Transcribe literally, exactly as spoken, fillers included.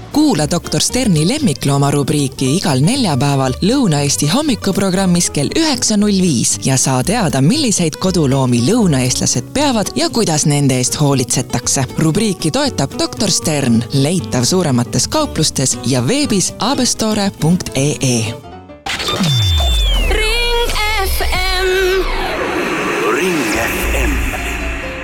Kuula doktor Sterni lemmiklooma rubriiki igal neljapäeval Lõuna-Eesti hommikuprogrammis kell üheksa null viis ja saa teada, milliseid koduloomi lõunaeestlased peavad ja kuidas nende eest hoolitsetakse. Rubriiki toetab doktor Stern, leitav suuremates kauplustes ja veebis abestore punkt ee.